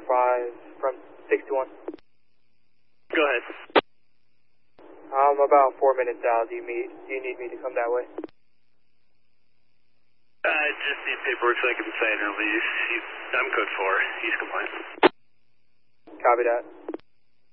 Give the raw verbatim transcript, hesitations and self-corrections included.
five from six two one. Go ahead. I'm about four minutes out. Do you, meet, do you need me to come that way? I just need paperwork so I can sign early. He's, he's, I'm code four. He's compliant. Copy that.